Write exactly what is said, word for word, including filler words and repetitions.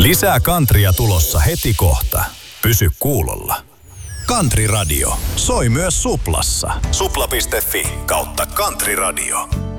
Lisää kantria tulossa heti kohta. Pysy kuulolla. Country Radio soi myös Suplassa. Supla piste fi kautta Country Radio.